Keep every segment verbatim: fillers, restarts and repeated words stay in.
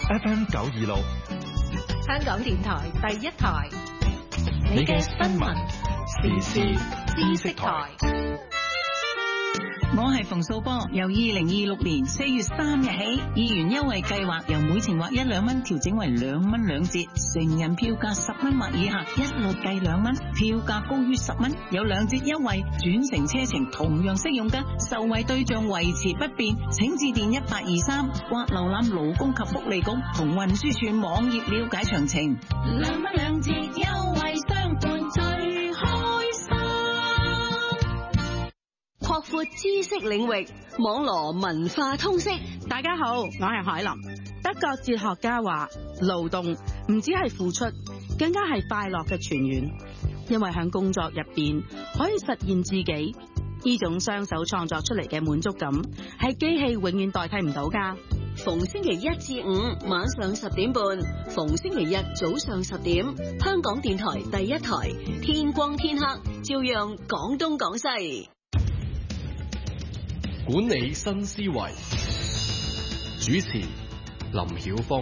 F M 九二六， 香港電台第一台， 你嘅新聞時事知識台。 我係馮素波，由二零二六年四月三日起，議員優惠計劃由每程劃一兩蚊調整為兩蚊兩折，成人票價十蚊或以下一律計兩蚊，票價高於十蚊有兩折優惠，轉乘車程同樣適用㗎，受惠對象維持不變，請致電一八二三或瀏覽勞工及福利局同運輸署網頁了解詳情。兩蚊兩折優惠相伴最開心。 擴闊知識領域，網羅文化通識。 大家好，我係海林。德國哲學家話，勞動唔只係付出，更加係快樂嘅泉源，因為喺工作入邊可以實現自己。呢種雙手創作出嚟嘅滿足感，係機器永遠代替唔到㗎。 逢星期一至五晚上十點半，逢星期日早上十點，香港電台第一台，天光天黑，照樣講東講西。 管理新思維，主持林曉峰。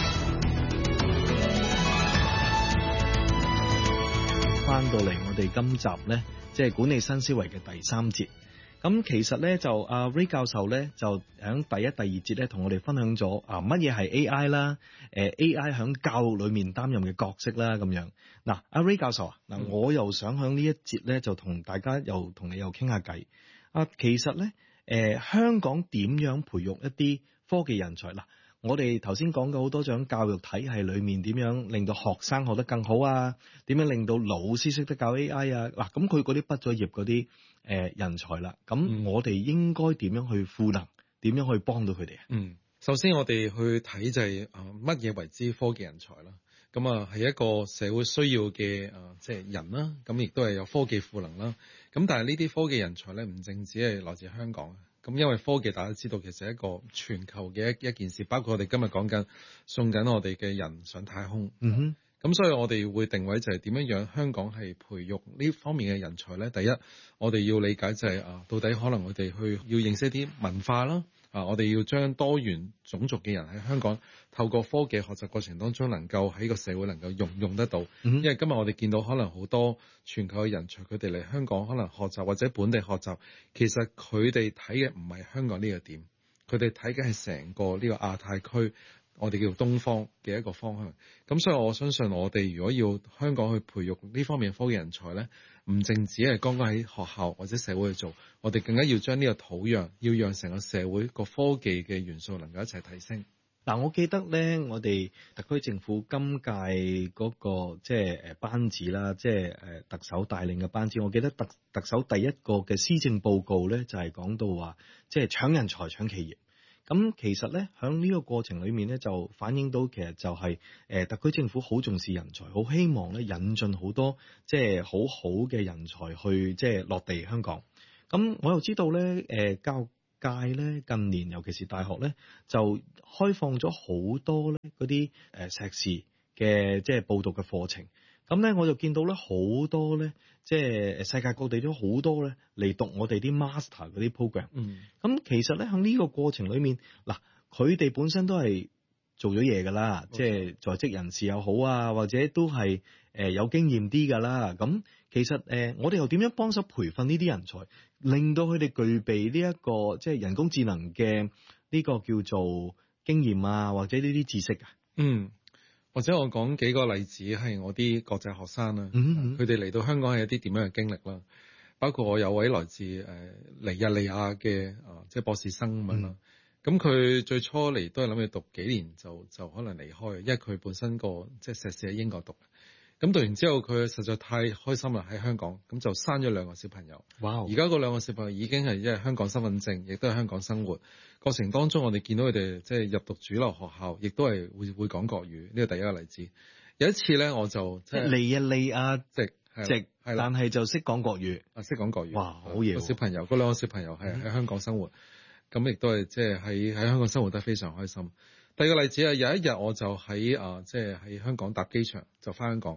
翻到嚟我哋今集呢，即係管理新思維嘅第三節。咁其實呢，就阿 Ray 教授呢，就喺第一、第二節呢，同我哋分享咗啊乜嘢係 A I 啦，誒 A I 喺教育裏面擔任嘅角色啦咁樣。嗱，阿 Ray 教授啊，嗱、嗯、我又想喺呢一節呢，就同大家又同你又傾下偈。啊，其實呢。誒、呃，香港點樣培育一啲科技人才？嗱，我哋頭先講嘅好多種教育體系裏面，點樣令到學生學得更好啊？點樣令到老師識得教 A I 啊？嗱，咁佢嗰啲畢咗業嗰啲誒人才啦，咁我哋應該點樣去賦能？點樣去幫到佢哋啊？ 嗯，首先我哋去睇就係啊乜嘢為之科技人才啦？咁啊係一個社會需要嘅啊即係人啦，咁亦都係有科技賦能啦。咁但係呢啲科技人才咧，唔淨止係來自香港。咁因為科技大家知道其實係一個全球嘅一一件事，包括我哋今日講緊送緊我哋嘅人上太空。 嗯哼。 咁所以我哋會定位就係點樣樣香港係培育呢方面嘅人才咧？第一，我哋要理解就係啊，到底可能我哋去要認識一啲文化啦。啊！我哋要將多元種族嘅人喺香港透過科技學習過程當中，能夠喺個社會能夠用用得到。 嗯、 因為今日我哋見到可能好多全球嘅人才，佢哋嚟香港可能學習或者本地學習，其實佢哋睇嘅唔係香港呢個點，佢哋睇嘅係成個呢個亞太區，我哋叫做東方嘅一個方向。咁所以我相信我哋如果要香港去培育呢方面嘅科技人才咧，唔淨止係剛剛喺學校或者社會去做，我哋更加要將呢個土壤，要讓成個社會個科技嘅元素能夠一齊提升。 嗱，我記得咧，我哋特區政府今屆嗰個即係誒班子啦，即係誒特首帶領嘅班子，我記得特特首第一個嘅施政報告咧，就係講到話，即係搶人才、搶企業。咁其實咧，喺呢個過程裏面咧，就反映到其實就係誒特區政府好重視人才，好希望咧引進好多即係好好嘅人才去即係落地香港。咁我又知道咧，誒教育界咧近年尤其是大學咧，就開放咗好多咧嗰啲誒碩士嘅即係報讀嘅課程。咁咧我就見到咧好多咧，即係世界各地都好多咧嚟讀我哋啲 master 嗰啲 program。 嗯， 咁其實咧喺呢個過程裏面，嗱佢哋本身都係做咗嘢㗎啦，即係在職人士又好啊，或者都係誒有經驗啲㗎啦。咁其實誒我哋又點樣幫手培訓呢啲人才，令到佢哋具備呢一個即係人工智能嘅呢個叫做經驗啊，或者呢啲知識啊？ 嗯。或者我講幾個例子係我啲國際學生啦，佢哋嚟到香港係一啲點樣嘅經歷啦？包括我有位來自誒尼日利亞嘅啊，即係博士生咁樣啦。咁佢、嗯、最初嚟都係諗住讀幾年就就可能離開，因為佢本身個即係碩士喺英國讀。咁讀完之後佢實在太開心啦，喺香港咁就生咗兩個小朋友。哇！而家嗰兩個小朋友已經係因為香港身份證，亦都係香港生活過程當中，我哋見到佢哋即係入讀主流學校，亦都係會會講國語。呢個第一個例子。有一次咧，我就即係尼日利亞籍籍， 但係就識講國語。 啊，識講國語。哇， 好嘢！ 個小朋友嗰兩個小朋友係喺香港生活，咁亦都係即係喺喺香港生活得非常開心。第二個例子係有一日我就喺啊，即係喺香港搭機場就翻香港。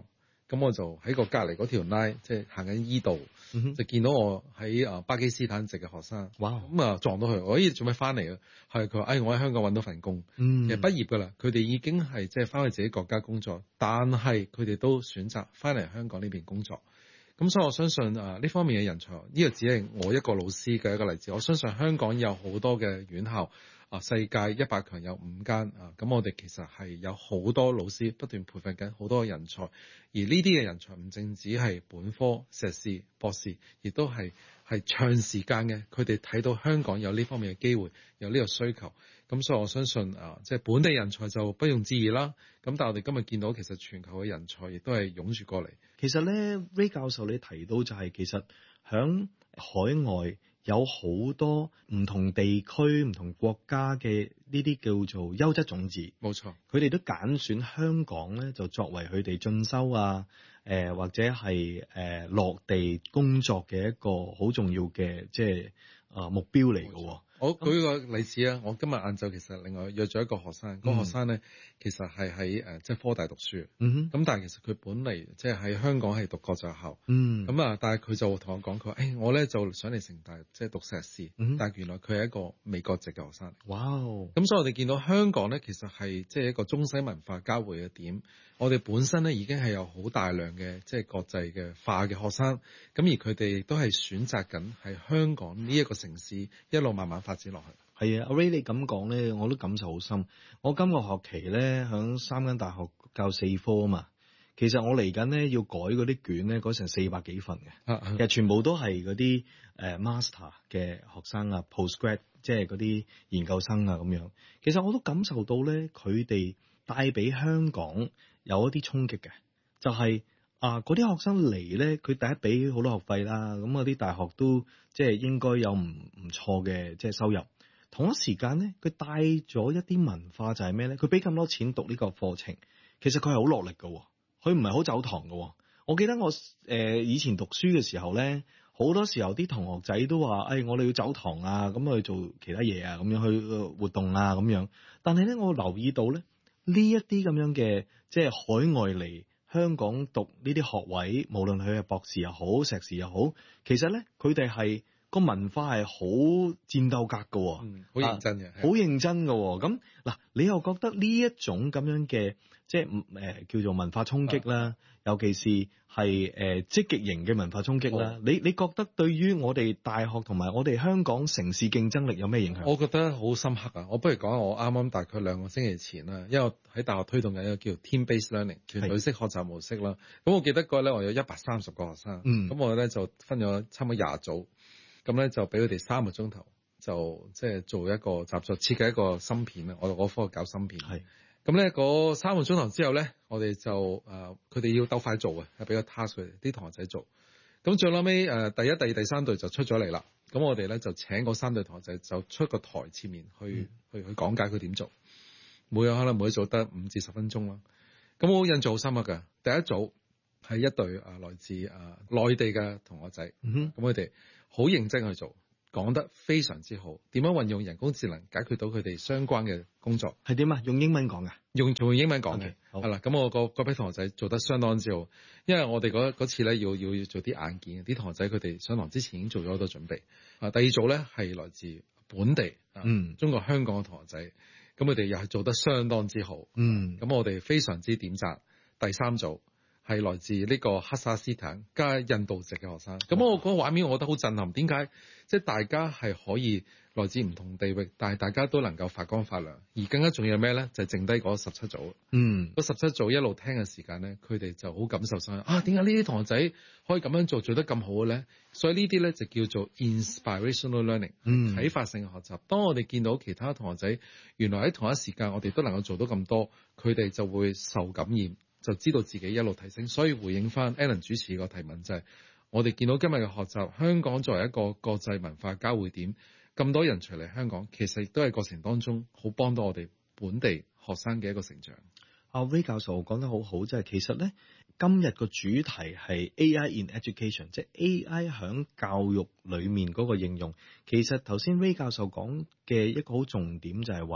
咁我就喺個隔離嗰條 line， 即係行緊依度， 嗯、 就見到我喺啊巴基斯坦籍嘅學生， 哇！ 咁啊撞到佢，我咦做咩翻嚟啊？係佢話：哎，我喺香港揾到份工， 嗯、 其實畢業㗎啦，佢哋已經係即係翻去自己國家工作，但係佢哋都選擇翻嚟香港呢邊工作。咁所以我相信啊呢方面嘅人才，呢、呢個只係我一個老師嘅一個例子。我相信香港有好多嘅院校。啊！世界一百強有五間啊，咁我哋其實係有好多老師不斷培訓緊好多嘅人才，而呢啲嘅人才唔淨止係本科、碩士、博士，亦都係係長時間嘅。佢哋睇到香港有呢方面嘅機會，有呢個需求，咁所以我相信啊，即係本地人才就不用置疑啦。咁但係我哋今日見到其實全球嘅人才亦都係湧住過嚟。 其實咧 Ray 教授你提到就係、是、其實響海外。有好多唔同地區、唔同國家嘅呢啲叫做優質種子， 冇錯。佢哋都揀選香港咧，就作為佢哋進修啊，誒、呃、或者係誒、呃、落地工作嘅一個好重要嘅即係啊、呃、目標嚟嘅。 我舉個例子啊，我今日晏晝其實另外約咗一個學生，嗰、嗯、個學生咧其實係喺誒即係科大讀書， 嗯哼， 咁但係其實佢本嚟即係喺香港係讀國際學校， 嗯， 咁啊，但係佢就同我講，佢話誒我咧就想嚟成大即係讀碩士， 嗯， 但係原來佢係一個美國籍嘅學生， 哇哦， 咁所以我哋見到香港咧其實係即係一個中西文化交匯嘅點，我哋本身咧已經係有好大量嘅即係國際嘅化嘅學生，咁而佢哋亦都係選擇緊喺香港呢一個城市一路慢慢發展落去。 係啊，阿 Ray 你咁講咧，我都感受好深。我今個學期咧，響三間大學教四科啊嘛。其實我嚟緊咧要改嗰啲卷咧，改成四百幾份嘅。 啊、 其實全部都係嗰啲誒 master 嘅學生啊 ，postgrad 即係嗰啲研究生啊咁樣。其實我都感受到咧，佢哋帶俾香港有一啲衝擊嘅，就係、是、啊嗰啲學生嚟咧，佢第一俾好多學費啦，咁嗰啲大學都即係應該有唔唔錯嘅即係收入。同一時間咧，佢帶咗一啲文化就係咩咧？佢俾咁多錢讀呢個課程，其實佢係好落力嘅，佢唔係好走堂嘅。我記得我誒、呃、以前讀書嘅時候咧，好多時候啲同學仔都話，誒、哎、我哋要走堂啊，咁去做其他嘢啊，咁樣去活動啊，咁樣。但係咧，我留意到咧，呢一啲咁樣嘅即係海外嚟香港讀呢啲學位，無論佢係博士又好、碩士又好，其實咧佢哋係。個文化係好戰鬥格嘅，好、 嗯、認真嘅， 好、啊、認真嘅。咁嗱，你又覺得呢一種咁樣嘅，即係誒、呃、叫做文化衝擊啦，尤其是係誒積極型嘅文化衝擊啦。你你覺得對於我哋大學同埋我哋香港城市競爭力有咩影響？ 我覺得好深刻啊！我不如講下我啱啱大概兩個星期前啦，因為我喺大學推動緊一個叫 team-based learning 團隊式學習模式啦。咁我記得嗰日咧，我有一百三十個學生，咁、嗯、我咧就分咗差唔多廿組。咁咧就俾佢哋三個鐘頭，就即係做一個習作，設計一個芯片啦。我我科搞芯片。係。咁咧嗰三個鐘頭之後咧，我哋就誒，佢、呃、哋要鬥快做啊，係俾個 task 佢哋啲同學仔做。咁最後尾誒，第一、第二、第三隊就出咗嚟啦。咁我哋咧就請嗰三隊同學仔就出個台前面去、嗯、去去講解佢點做。每日可能每組得五至十分鐘啦。咁我印象好深刻㗎。第一組係一隊誒來自誒內地嘅同學仔。咁佢哋好認真去做，講得非常之好。點樣運用人工智能解決到佢哋相關嘅工作？係點啊？用英文講噶？用仲用英文講嘅。係啦，咁我個嗰批同學仔做得相當之好，因為我哋嗰嗰次咧要要要做啲硬件，啲同學仔佢哋上堂之前已經做咗好多準備。啊，第二組咧係來自本地，嗯，中國香港嘅同學仔，咁佢哋又係做得相當之好。嗯，咁我哋非常之點讚。第三組。係來自呢個哈薩斯坦加印度籍嘅學生，咁我嗰個畫面我覺得好震撼。點解？即係大家係可以來自唔同地域，但係大家都能夠發光發亮。而更加重要係咩咧？就係、是、剩低嗰十七組。嗯，嗰十七組一路聽嘅時間咧，佢哋就好感受上啊，點解呢啲同學仔可以咁樣做，做得咁好嘅咧？所以呢啲咧就叫做 inspirational learning，嗯，啟發性嘅學習。當我哋見到其他同學仔原來喺同一時間，我哋都能夠做到咁多，佢哋就會受感染。就知道自己一路提升，所以回應翻 Alan 主持個提問就係、是，我哋見到今日嘅學習，香港作為一個國際文化交匯點，咁多人才嚟香港，其實亦都係過程當中好幫到我哋本地學生嘅一個成長。阿 Ray 教授講得好好，即係其實咧，今日個主題係 A I in education， 即係 A I 響教育裡面嗰個應用。其實頭先 Ray 教授講嘅一個好重點就係話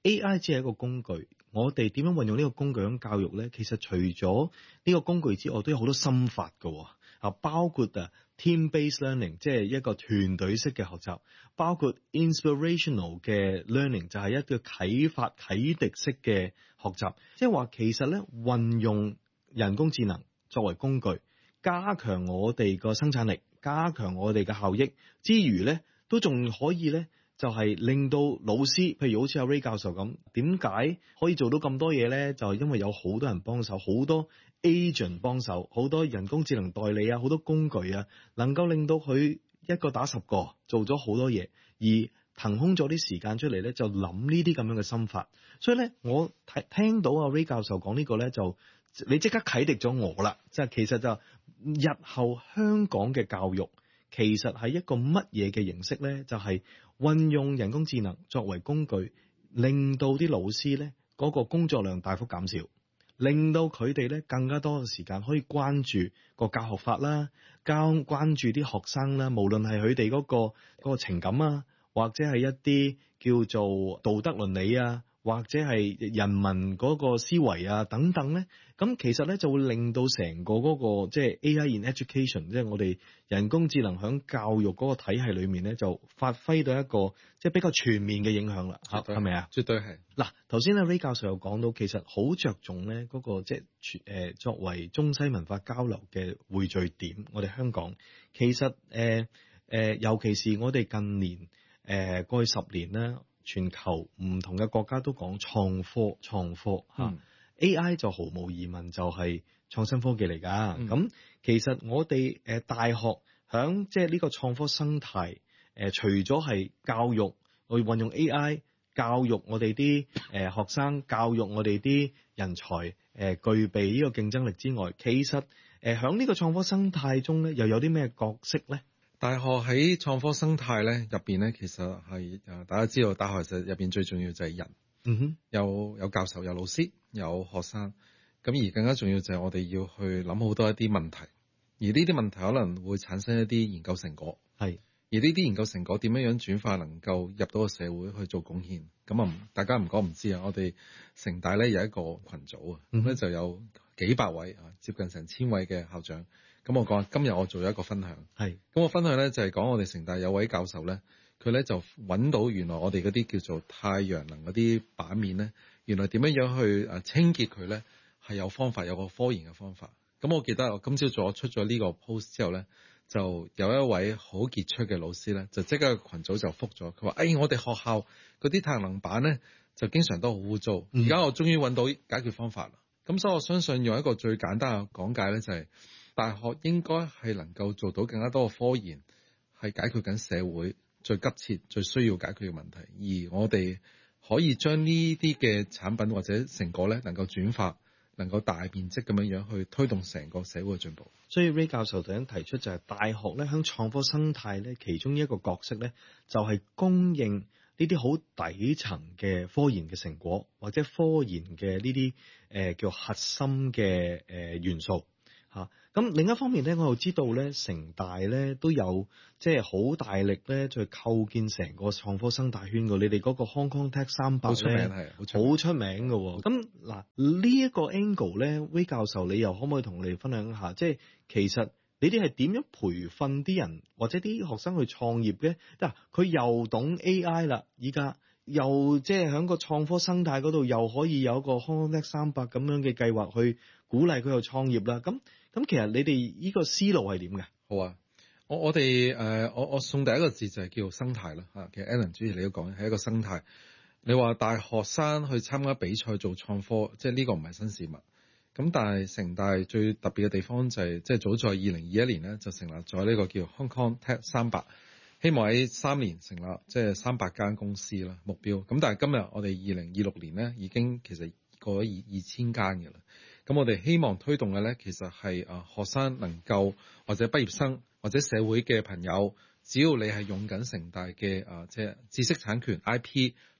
A I 只係一個工具，我哋點樣運用呢個工具喺教育咧？其實除咗呢個工具之外，都有好多心法㗎啊，包括啊 team-based learning， 即係一個團隊式嘅學習，包括 inspirational 嘅 learning， 就係一個啟發啟迪式嘅學習。即係話其實咧運用人工智能作為工具，加強我哋個生產力，加強我哋嘅效益之餘咧，都仲可以咧。就係令到老師，譬如好似阿 Ray 教授咁，點解可以做到咁多嘢咧？就係因為有好多人幫手，好多 agent 幫手，好多人工智能代理啊，好多工具啊，能夠令到佢一個打十個，做咗好多嘢，而騰空咗啲時間出嚟咧，就諗呢啲咁樣嘅心法。所以咧，我睇聽到阿 Ray 教授講呢個咧，就你即刻啟迪咗我啦。即係其實就日後香港嘅教育。其實係一個乜嘢嘅形式咧？就係、是、運用人工智能作為工具，令到啲老師咧嗰個工作量大幅減少，令到佢哋咧更加多嘅時間可以關注個教學法啦，交關注啲學生啦，無論係佢哋嗰個嗰、嗰個情感啊，或者係一啲叫做道德倫理啊，或者係人民嗰個思維啊等等咧，咁其實咧就會令到成個嗰、嗰個即係 A I in education， 即係我哋人工智能響教育嗰個體系裏面咧，就發揮到一個即係比較全面嘅影響啦。嚇，係咪啊？ 絕對係。 嗱，頭先阿 Ray 教授又講到，其實好着重咧嗰個即係誒作為中西文化交流嘅匯聚點，我哋香港其實誒誒、呃呃，尤其是我哋近年誒、呃、過去十年咧。全球唔同嘅國家都講創科，創科嚇、嗯、A I 就毫無疑問就係創新科技嚟㗎。咁、嗯、其實我哋誒大學響即係呢個創科生態誒、呃，除咗係教育去運用 A I 教育我哋啲誒學生，教育我哋啲人才誒、呃、具備呢個競爭力之外，其實誒響呢個創科生態中咧，又有啲咩角色咧？ 大學喺創科生態咧入邊咧，其實係誒大家知道，大學其實入邊最重要就係人，嗯哼，有有教授、有老師、有學生，咁而更加重要就係我哋要去諗好多一啲問題，而呢啲問題可能會產生一啲研究成果，係，而呢啲研究成果點樣樣轉化能夠入到個社會去做貢獻，咁啊大家唔講唔知啊，我哋城大咧有一個群組啊，咁咧就有幾百位啊，接近成千位嘅校長。咁我講今日我做咗一個分享，係咁我分享咧就係講我哋城大有位教授咧，佢咧就揾到原來我哋嗰啲叫做太陽能嗰啲板面咧，原來點樣樣去誒清潔佢咧係有方法，有個科研嘅方法。咁我記得我今朝早出咗呢個 post 之後咧，就有一位好傑出嘅老師咧，就即刻個群組就覆咗，佢話：誒我哋學校嗰啲太陽能板咧就經常都好污糟，而家我終於揾到解決方法啦。咁所以我相信用一個最簡單嘅講解咧就係、是。大學應該係能夠做到更加多嘅科研，係解決緊社會最急切、最需要解決嘅問題。而我哋可以將呢啲嘅產品或者成果咧，能夠轉化，能夠大面積咁樣樣去推動成個社會嘅進步。 所以 Ray 教授突然提出就係大學咧，喺創科生態咧，其中一個角色咧，就係供應呢啲好底層嘅科研嘅成果，或者科研嘅呢啲誒叫核心嘅誒、呃、元素。嚇，咁另一方面咧，我又知道咧，城大咧都有即係好大力咧，去構建成個創科生態圈㗎。你哋嗰個 Hong Kong Tech 三百咧，好出名嘅喎。咁嗱，呢一個 angle 咧，Ray 教授，你又可唔可以同我哋分享一下？即係其實你哋係點樣培訓啲人或者啲學生去創業嘅？嗱，佢又懂 A I 啦，依家又即係喺個創科生態嗰度，又可以有一個 Hong Kong Tech 三百咁樣嘅計劃去鼓勵佢去創業啦。咁咁其實你哋呢個思路係點嘅？ 好啊，我我哋誒、呃、我我送第一個字就係叫生態啦嚇。其實 Alan 主持你都講係一個生態。你話大學生去參加比賽做創科，即係呢個唔係新事物。咁但係城大最特別嘅地方就係、是，即係早在二零二一年咧就成立咗呢個叫 Hong Kong Tech 三百，希望喺三年成立即係三百間公司啦目標。咁但係今日我哋二零二六年咧已經其實過咗二二千間嘅啦。咁我哋希望推動嘅咧，其實係啊學生能夠或者畢業生或者社會嘅朋友，只要你係用緊城大嘅啊即係知識產權 I P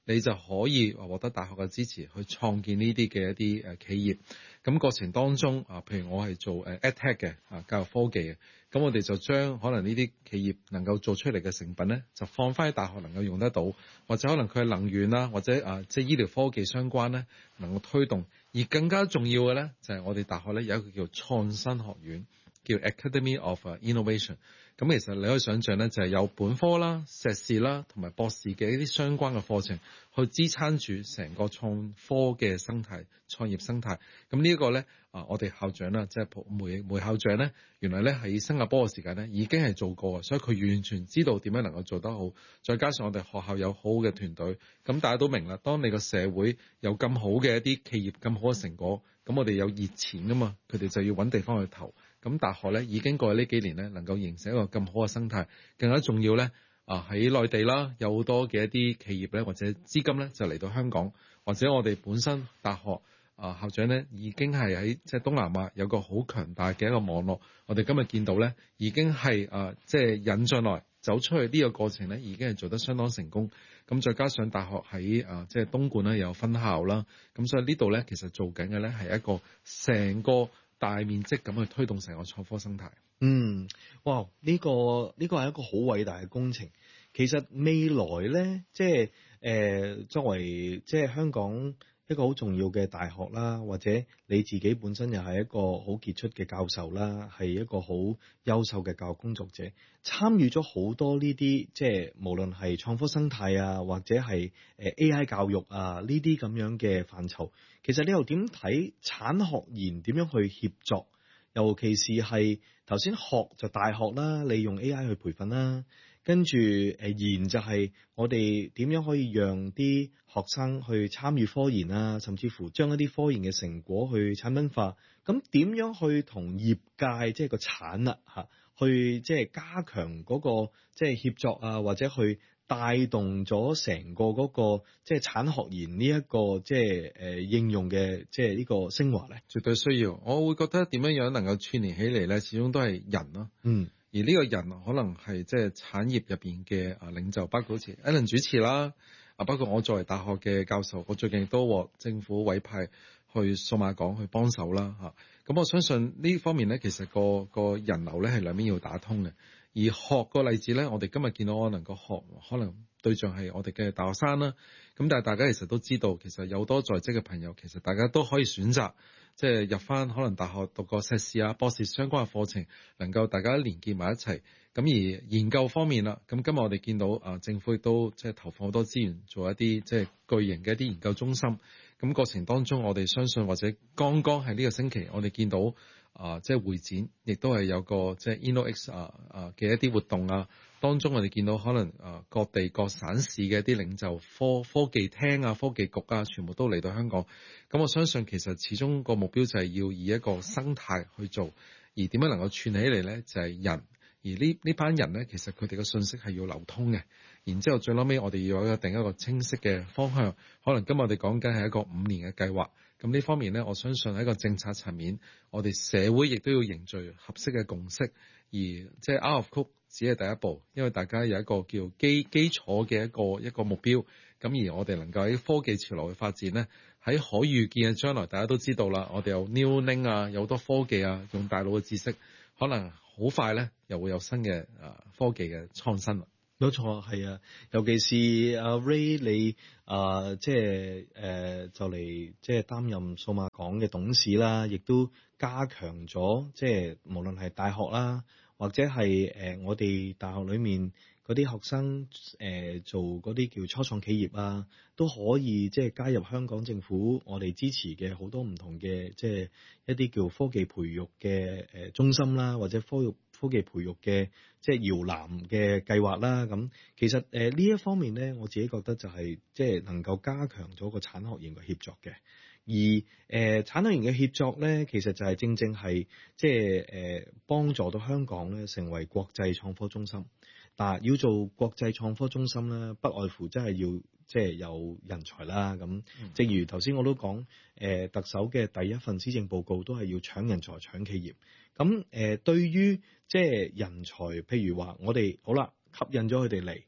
你就可以獲得大學嘅支持去創建呢啲嘅一啲誒企業。咁過程當中啊，譬如我係做誒 EdTech 嘅啊教育科技嘅，咁我哋就將可能呢啲企業能夠做出嚟嘅成品咧，就放翻喺大學能夠用得到，或者可能佢係能源啦，或者啊即係醫療科技相關咧，能夠推動。而更加重要嘅咧，就係我哋大學咧有一個叫創新學院，叫 Academy of Innovation。咁其實你可以想象咧，就係有本科啦、碩士啦同埋博士嘅一啲相關嘅課程，去支撐住成個創科嘅生態、創業生態。咁呢一個咧啊，我哋校長啦，即係梅梅校長咧，原來咧喺新加坡嘅時間咧已經係做過，所以佢完全知道點樣能夠做得好。再加上我哋學校有好好嘅團隊，咁大家都明啦。當你個社會有咁好嘅一啲企業、咁好嘅成果，咁我哋有熱錢噶嘛，佢哋就要揾地方去投。咁大學咧已經過去呢幾年咧，能夠形成一個咁好嘅生態。更加重要咧，啊喺內地啦，有好多嘅一啲企業咧，或者資金咧就嚟到香港，或者我哋本身大學啊校長咧已經係喺即係東南亞有個好強大嘅一個網絡。我哋今日見到咧，已經係啊即係引進來走出去呢個過程咧，已經係做得相當成功。咁再加上大學喺啊即係東莞咧有分校啦，咁所以呢度咧其實做緊嘅咧係一個成個大面積咁去推動成個創科生態。 嗯，哇！呢、這個呢、這個係一個好偉大嘅工程。其實未來咧，即係誒、呃、作為即係香港一個好重要嘅大學啦，或者你自己本身又係一個好傑出嘅教授啦，係一個好優秀嘅教育工作者，參與咗好多呢啲即係無論係創科生態啊，或者係誒 A I 教育啊呢啲咁樣嘅範疇。其實你又點睇產學研點樣去協作？尤其是係頭先學就大學啦，利用 A I 去培訓啦，跟住誒研就係我哋點樣可以讓啲學生去參與科研啊，甚至乎將一啲科研嘅成果去產品化。咁點樣去同業界即係個產啊嚇，去即係加強嗰個即係協作啊，或者去帶動咗成個嗰個即係產學研呢一個即係誒應用嘅即係呢個升華咧？ 絕對需要。我會覺得點樣樣能夠串聯起嚟咧，始終都係人咯。 嗯。 而呢個人可能係即係產業入邊嘅啊領袖，包括好似 Alan 主持啦，啊包括我作為大學嘅教授，我最近亦都獲政府委派去數碼港去幫手啦嚇。咁我相信呢方面咧，其實個個人流咧係兩邊要打通嘅。而學個例子咧，我哋今日見到我能夠學，可能對象係我哋嘅大學生啦。咁但係大家其實都知道，其實有多在職嘅朋友，其實大家都可以選擇即係入翻可能大學讀個碩士啊、博士相關嘅課程，能夠大家連結埋一齊。咁而研究方面啦，咁今日我哋見到啊，政府亦都即係投放好多資源做一啲即係巨型嘅一啲研究中心。咁過程當中，我哋相信或者剛剛係呢個星期，我哋見到。啊，即係會展，亦都係有個即係 InnoX 啊啊嘅一啲活動啊，當中我哋見到可能啊各地各省市嘅一啲領袖、科科技廳啊、科技局啊，全部都嚟到香港。咁我相信其實始終個目標就係要以一個生態去做，而點樣能夠串起嚟咧，就係人。而呢呢班人咧，其實佢哋嘅信息係要流通嘅。然之後最後尾，我哋要有一個定一個清晰嘅方向。可能今日我哋講緊係一個五年嘅計劃。咁呢方面咧，我相信喺個政策層面，我哋社會亦都要凝聚合適嘅共識。而即係 Out of Code 只係第一步，因為大家有一個叫基基礎嘅一個一個目標。咁而我哋能夠喺科技潮流嘅發展咧，喺可預見嘅將來，大家都知道啦。我哋有 Neuralink 啊，有好多科技啊，用大腦嘅知識，可能好快咧又會有新嘅啊科技嘅創新。 冇錯，係啊，尤其是阿 Ray 你啊，即係誒就嚟即係擔任數碼港嘅董事啦，亦都加強咗即係無論係大學啦，或者係誒、呃、我哋大學裏面嗰啲學生誒、呃、做嗰啲叫初創企業啊，都可以即係加入香港政府我哋支持嘅好多唔同嘅即係一啲叫科技培育嘅誒中心啦，或者科育科技培育嘅即係搖籃嘅計劃啦。咁其實誒呢、呃、一方面咧，我自己覺得就係即係能夠加強咗個產學研嘅協作嘅。而誒、呃、產學研嘅協作咧，其實就係正正係即係誒幫助到香港咧成為國際創科中心。嗱，要做國際創科中心咧，不外乎真係要即係有人才啦。咁正如頭先我都講，誒、呃、特首嘅第一份施政報告都係要搶人才、搶企業。咁誒、呃、對於即係人才，譬如話我哋好啦，吸引咗佢哋嚟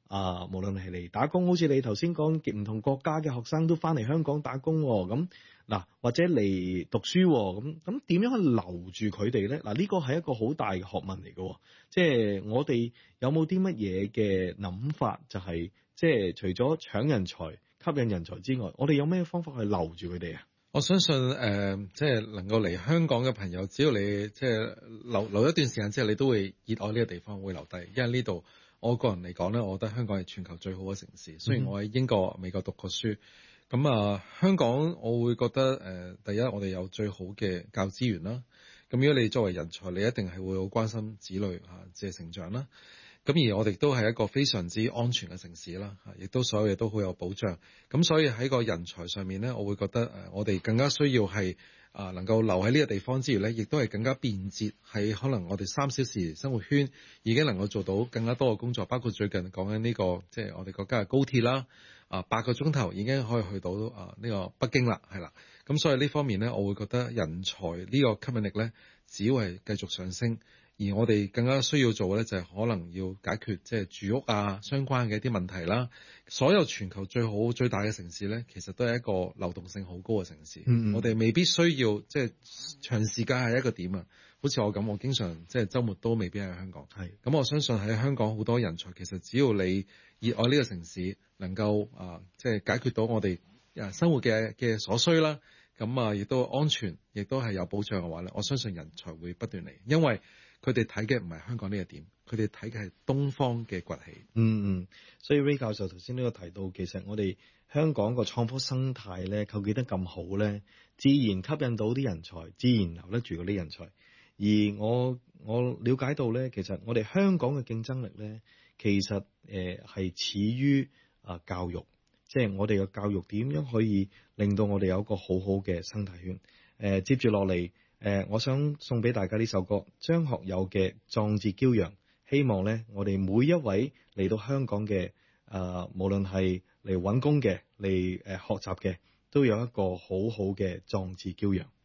啊，無論係嚟打工，好似你頭先講，唔同國家嘅學生都翻嚟香港打工喎，咁嗱或者嚟讀書喎，咁咁點樣去留住佢哋咧？嗱，呢個係一個好大嘅學問嚟嘅，即係我哋有冇啲乜嘢嘅諗法，就係即係除咗搶人才、吸引人才之外，我哋有咩方法去留住佢哋啊？ 我相信誒，即、呃、係、就是、能夠嚟香港嘅朋友，只要你即係留留一段時間之後，你都會熱愛呢個地方，會留低。因為呢度我個人嚟講咧，我覺得香港係全球最好嘅城市。雖然我喺英國、美國讀過書，咁啊，香港我會覺得誒、呃，第一我哋有最好嘅教育資源啦。咁如果你作為人才，你一定係會好關心子女啊，即係成長啦。咁而我哋都係一個非常之安全嘅城市啦，亦都所有嘢都好有保障。咁所以喺個人才上面咧，我會覺得誒，我哋更加需要係啊，能夠留喺呢個地方之餘咧，亦都係更加便捷。喺可能我哋三小時生活圈已經能夠做到更加多嘅工作，包括最近講緊呢個即係我哋國家嘅高鐵啦，啊八個鐘頭已經可以去到啊呢個北京啦，係啦。咁所以呢方面咧，我會覺得人才呢個吸引力咧，只要係繼續上升。而我哋更加需要做嘅咧，就係可能要解決即係住屋啊相關嘅一啲問題啦。所有全球最好最大嘅城市咧，其實都係一個流動性好高嘅城市。嗯嗯，我哋未必需要即係長時間係一個點啊。好似我咁，我經常即係週末都未必喺香港。係咁，我相信喺香港好多人才，其實只要你熱愛呢個城市，能夠啊即係解決到我哋啊生活嘅嘅所需啦。咁啊，亦都安全，亦都係有保障嘅話咧，我相信人才會不斷嚟，因為佢哋睇嘅唔係香港呢個點，佢哋睇嘅係東方嘅崛起。嗯嗯， 所以 Ray 教授頭先都有提到，其實我哋香港個創科生態咧構建得咁好咧，自然吸引到啲人才，自然留得住嗰啲人才。而我我了解到咧，其實我哋香港嘅競爭力咧，其實誒係始於啊教育，即係我哋嘅教育點樣可以令到我哋有一個好好嘅生態圈。誒、呃，接住落嚟。誒、呃，我想送俾大家呢首歌，張學友嘅《壯志驕陽》。希望咧，我哋每一位嚟到香港嘅，誒、呃，無論係嚟揾工嘅，嚟誒、呃、學習嘅，都有一個好好嘅壯志驕陽。